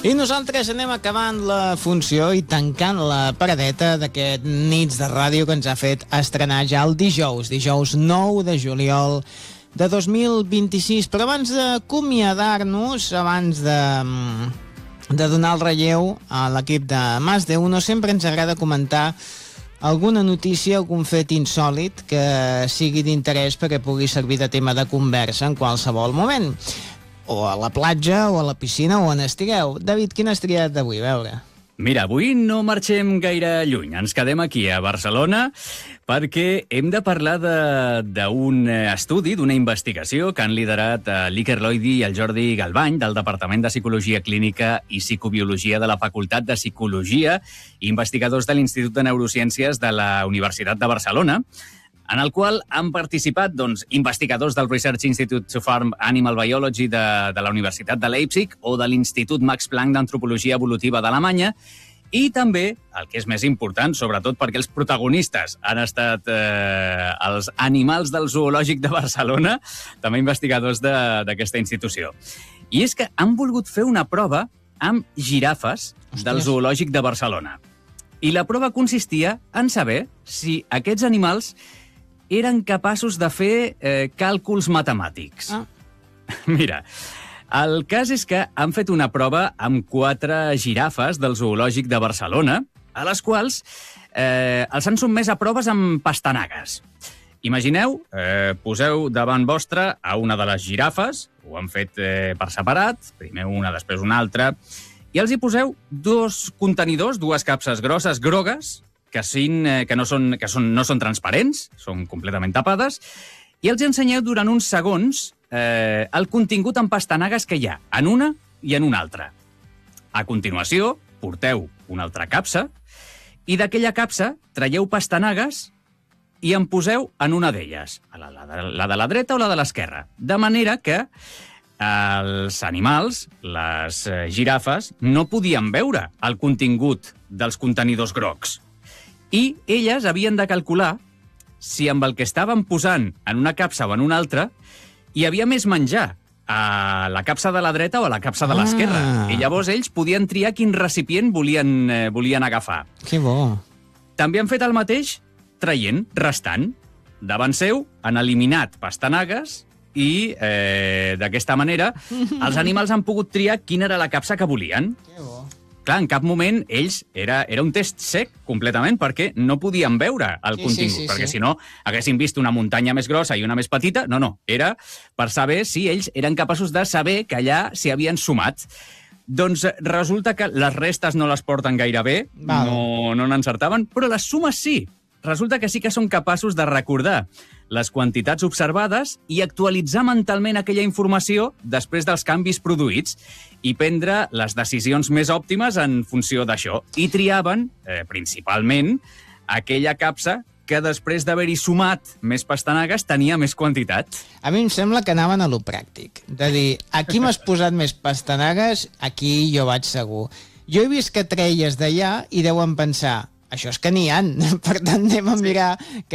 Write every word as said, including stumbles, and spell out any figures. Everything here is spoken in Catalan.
I nosaltres anem acabant la funció i tancant la paradeta d'aquest Nits de Ràdio que ens ha fet estrenar ja el dijous, dijous nou de juliol de dos mil vint-i-sis. Però abans d'acomiadar-nos, abans de, de donar el relleu a l'equip de Más de Uno, sempre ens agrada comentar alguna notícia, algun fet insòlit que sigui d'interès perquè pugui servir de tema de conversa en qualsevol moment. O a la platja, o a la piscina, o on estigueu. David, quin has triat d'avui? A veure. Mira, avui no marxem gaire lluny. Ens quedem aquí, a Barcelona, perquè hem de parlar d'un estudi, d'una investigació que han liderat l'Iker Loidi i el Jordi Galvany, del Departament de Psicologia Clínica i Psicobiologia de la Facultat de Psicologia, i investigadors de l'Institut de Neurociències de la Universitat de Barcelona, en el qual han participat doncs, investigadors del Research Institute to Farm Animal Biology de, de la Universitat de Leipzig o de l'Institut Max Planck d'Antropologia Evolutiva d'Alemanya, i també, el que és més important, sobretot perquè els protagonistes han estat eh, els animals del Zoològic de Barcelona, també investigadors d'aquesta institució. I és que han volgut fer una prova amb girafes Hòsties. del Zoològic de Barcelona. I la prova consistia en saber si aquests animals eren capaços de fer eh, càlculs matemàtics. Ah. Mira, el cas és que han fet una prova amb quatre girafes del Zoològic de Barcelona, a les quals eh, els han sotmès a proves amb pastanagues. Imagineu, eh, poseu davant vostre a una de les girafes, ho han fet eh, per separat, primer una, després una altra, i els hi poseu dos contenidors, dues capses grosses grogues, que, sin, eh, que, no, són, que són, no són transparents, són completament tapades, i els ensenyeu durant uns segons eh, el contingut en pastanagues que hi ha en una i en una altra. A continuació, porteu una altra capsa i d'aquella capsa traieu pastanagues i en poseu en una d'elles, la, la, la de la dreta o la de l'esquerra, de manera que els animals, les girafes, no podien veure el contingut dels contenidors grocs. I elles havien de calcular si amb el que estaven posant en una capsa o en una altra hi havia més menjar a la capsa de la dreta o a la capsa de l'esquerra. Ah. I llavors ells podien triar quin recipient volien, eh, volien agafar. Que bo. També han fet el mateix traient, restant. Davant seu han eliminat pastanagues i eh, d'aquesta manera els animals han pogut triar quina era la capsa que volien. Que bo. Clar, en cap moment ells, era, era un test sec completament perquè no podien veure el sí, contingut, sí, sí, perquè sí. si no haguessin vist una muntanya més grossa i una més petita. No, no, era per saber si ells eren capaços de saber que allà s'hi havien sumat. Doncs resulta que les restes no les porten gaire bé, Val. no, no n'encertaven, però les sumes sí. Resulta que sí que són capaços de recordar les quantitats observades i actualitzar mentalment aquella informació després dels canvis produïts i prendre les decisions més òptimes en funció d'això. I triaven, eh, principalment, aquella capsa que després d'haver-hi sumat més pastanagues tenia més quantitat. A mi em sembla que anaven a lo pràctic. De dir, aquí m'has posat més pastanagues, aquí jo vaig segur. Jo he vist que treies d'allà i deuen pensar, això és que n'hi ha, per tant anem a mirar...